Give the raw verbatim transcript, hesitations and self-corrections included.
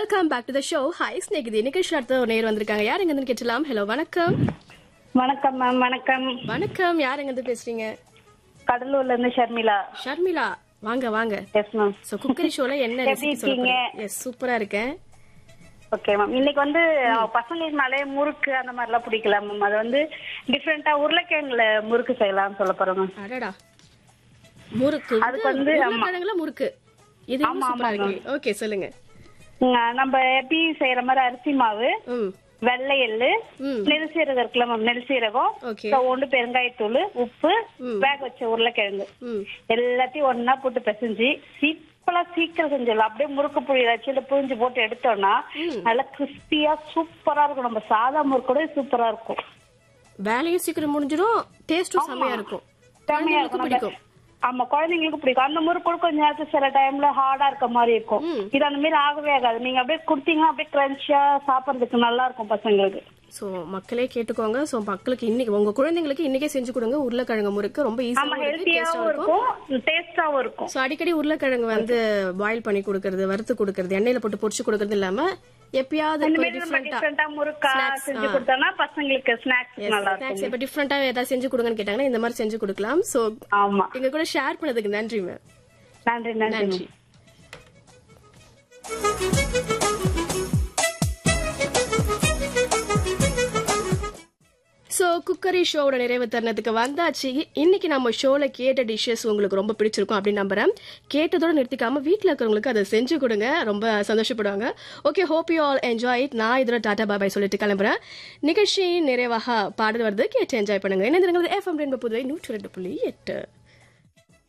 Welcome back to the show. Hi Snehithi. நிகழ்ச்சி அடுத்த ஒரு நேர் வந்திருக்காங்க. யார் எங்க இருந்து கேட்டலாம்? ஹலோ, வணக்கம். வணக்கம் மேம். வணக்கம் வணக்கம். யார் எங்க இருந்து பேசுறீங்க? கடலூர்ல இருந்து ஷர்மிளா. ஷர்மிளா, வாங்க வாங்க. Yes ma'am. சோ குக்கரி ஷோல என்ன ரெசிபி சொல்றீங்க? எஸ், சூப்பரா இருக்கேன். Okay ma'am. இன்னைக்கு வந்து பசங்களுக்குனாலே முறுக்கு அந்த மாதிரி எல்லாம் பிடிக்கல மேம். அது வந்து டிஃபரெண்டா உருளைக்கிழங்குல முறுக்கு செய்யலாம்னு சொல்ல போறோம் மேம். அடடா, முறுக்கு. அதுக்கு வந்து உருளைக்கிழங்குல முறுக்கு. இது சூப்பரா இருக்கு. ஓகே, சொல்லுங்க. நம்ம எப்படி செய்யற மாதிரி அரிசி மாவு, வெள்ளை எள்ளு, நெல் சீரகம் இருக்குல்ல மேம், நெல் சீரகம், ஒன்று பெருங்காயத்தூள், உப்பு, வேக வச்ச உருளைக்கிழங்கு எல்லாத்தையும் ஒன்னா போட்டு பிசைஞ்சு சிம்பிளா சீக்கிரம் செஞ்சிடலாம். அப்படியே முறுக்கு புளி வச்சு புழிஞ்சு போட்டு எடுத்தோம்னா நல்லா கிறிஸ்பியா சூப்பரா இருக்கும். நம்ம சாதா முறுக்கோட சூப்பரா இருக்கும். வேலையும் சீக்கிரம் முடிஞ்சிடும், டேஸ்டும் செமையா இருக்கும். பிடிக்கும். ஆமா, குழந்தைங்களுக்கு பிடிக்கும். அந்த முறுக்கு கொஞ்சம் நேரத்துக்கு சில டைம்ல ஹார்டா இருக்க மாதிரி இருக்கும். இது அந்த மாதிரி ஆகவே ஆகாது. நீங்க அப்படியே குடுத்தீங்கன்னா அப்படியே கிரன்ச்சியா சாப்பிடறதுக்கு நல்லா இருக்கும் பசங்களுக்கு. சோ மக்களே கேட்டுக்கோங்க. சோ மக்களுக்கு இன்னைக்கு உங்க குழந்தைங்களுக்கு இன்னைக்கே செஞ்சு கொடுங்க. உருளைக்கிழங்கு முறுக்கு ரொம்ப ஈஸியா இருக்கும், டேஸ்டாவும் இருக்கும். சோ அடிக்கடி உருளைக்கிழங்கு வந்து பாயில் பண்ணி கொடுக்கறது, வறுத்து கொடுக்கறது, எண்ணெயில போட்டு பொரிச்சு கொடுக்கறது இல்லாம எப்பயாவது டிஃபரெண்டா முறுக்கா செஞ்சு கொடுத்தோம்னா பசங்களுக்கு ஸ்நாக்ஸ் நல்லா இருக்கும். இப்ப டிஃபரெண்டா ஏதாவது செஞ்சு கொடுங்கன்னு கேட்டாங்கன்னா இந்த மாதிரி செஞ்சு கொடுக்கலாம். சோ ஆமா, எங்க கூட ஷேர் பண்ணதுக்கு நன்றி மேம். நன்றி நன்றி. சோ குக்கரி ஷோவோட நிறைவு தருணத்துக்கு வந்தாச்சு. இன்னைக்கு நம்ம ஷோல கேட்ட டிஷ்ஷஸ் உங்களுக்கு ரொம்ப பிடிச்சிருக்கும் அப்படின்னு நம்புறேன். கேட்டதோட நிறுத்திக்காம வீட்டுல இருக்கிறவங்களுக்கு அதை செஞ்சு கொடுங்க, ரொம்ப சந்தோஷப்படுவாங்க. Okay, hope you all enjoy it. நான் இதோட டாடா பாய் சொல்லிட்டு கிளம்புறேன். நிகழ்ச்சி நிறைவாக பாடல் வருது, கேட்டு என்ஜாய் பண்ணுங்க. என்ன எஃப்எம் ரெண்டு புதுவை நூற்றி ரெண்டு புள்ளி எட்டு.